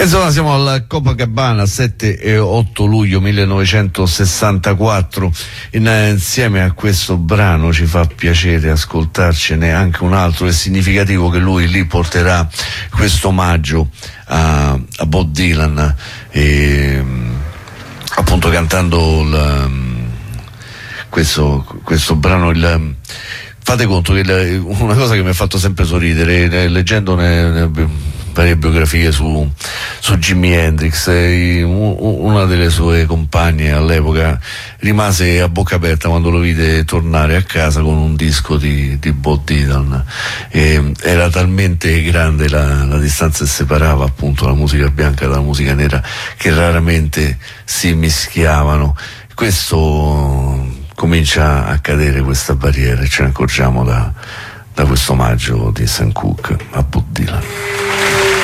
Insomma, siamo alla Copacabana, 7 e 8 luglio 1964. Insieme a questo brano ci fa piacere ascoltarcene anche un altro. È significativo che lui lì porterà questo omaggio a Bob Dylan, appunto cantando questo brano. Fate conto che una cosa che mi ha fatto sempre sorridere, leggendone varie biografie su Jimi Hendrix, una delle sue compagne all'epoca rimase a bocca aperta quando lo vide tornare a casa con un disco di Bob Dylan. Era talmente grande la distanza che separava appunto la musica bianca dalla musica nera, che raramente si mischiavano. Questo comincia a cadere, questa barriera, e ce ne accorgiamo da questo omaggio di Sam Cooke a Bob Dylan.